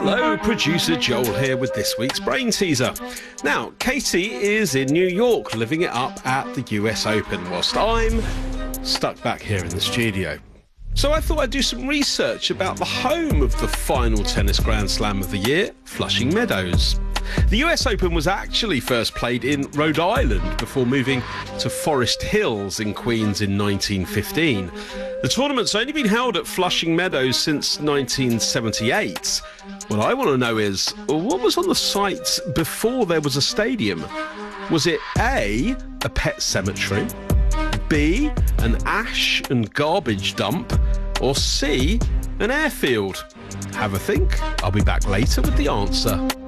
Hello, producer Joel here with this week's Brain Teaser. Now, Katie is in New York living it up at the US Open, whilst I'm stuck back here in the studio. So I thought I'd do some research about the home of the final tennis Grand Slam of the year, Flushing Meadows. The US Open was actually first played in Rhode Island before moving to Forest Hills in Queens in 1915. The tournament's only been held at Flushing Meadows since 1978. What I want to know is, what was on the site before there was a stadium? Was it A, a pet cemetery, B, an ash and garbage dump, or C, an airfield? Have a think. I'll be back later with the answer.